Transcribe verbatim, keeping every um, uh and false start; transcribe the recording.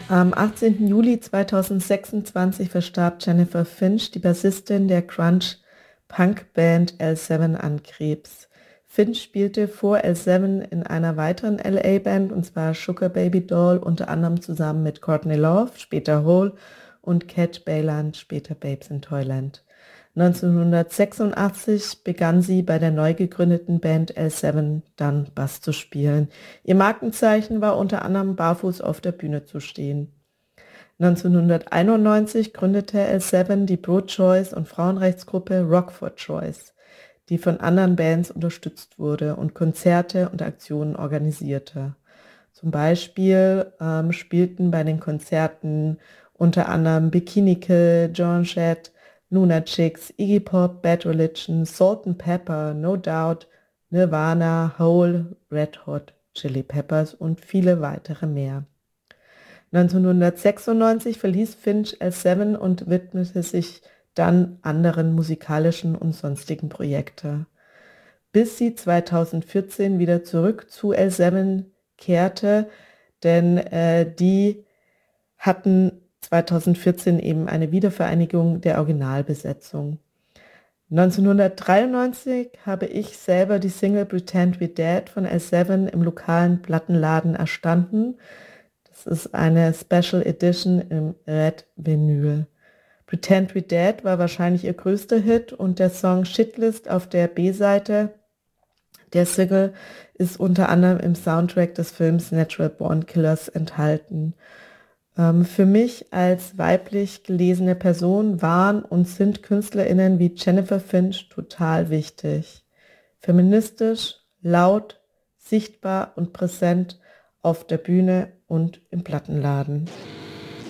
Am achtzehnten Juli zweitausendsechsundzwanzig verstarb Jennifer Finch, die Bassistin der Grunge-Punk-Band L sieben, an Krebs. Finch spielte vor L sieben in einer weiteren L A-Band, und zwar Sugar Baby Doll, unter anderem zusammen mit Courtney Love, später Hole, und Cat Bailand, später Babes in Toyland. neunzehnhundertsechsundachtzig begann sie bei der neu gegründeten Band L sieben dann Bass zu spielen. Ihr Markenzeichen war unter anderem barfuß auf der Bühne zu stehen. neunzehnhunderteinundneunzig gründete L sieben die Pro-Choice- und Frauenrechtsgruppe Rock for Choice, die von anderen Bands unterstützt wurde und Konzerte und Aktionen organisierte. Zum Beispiel ähm, spielten bei den Konzerten unter anderem Bikini Kill, Joan Jett, Lunatics, Iggy Pop, Bad Religion, Salt and Pepper, No Doubt, Nirvana, Hole, Red Hot Chili Peppers und viele weitere mehr. neunzehnhundertsechsundneunzig verließ Finch L sieben und widmete sich dann anderen musikalischen und sonstigen Projekten, bis sie zweitausendvierzehn wieder zurück zu L sieben kehrte, denn äh, die hatten zweitausendvierzehn eben eine Wiedervereinigung der Originalbesetzung. neunzehnhundertdreiundneunzig habe ich selber die Single Pretend We're Dead von L sieben im lokalen Plattenladen erstanden. Das ist eine Special Edition im Red Vinyl. Pretend We're Dead war wahrscheinlich ihr größter Hit, und der Song Shitlist auf der B-Seite der Single ist unter anderem im Soundtrack des Films Natural Born Killers enthalten. Ähm, für mich als weiblich gelesene Person waren und sind KünstlerInnen wie Jennifer Finch total wichtig. Feministisch, laut, sichtbar und präsent auf der Bühne und im Plattenladen.